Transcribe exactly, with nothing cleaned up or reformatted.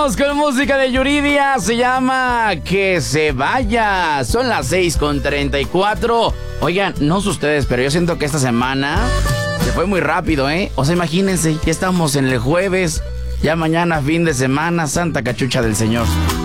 Vámonos con música de Yuridia. Se llama Que se vaya. Son las seis con treinta y cuatro. Oigan, no sé ustedes, pero yo siento que esta semana se fue muy rápido, ¿eh? O sea, imagínense, ya estamos en el jueves. Ya mañana fin de semana, Santa Cachucha del Señor.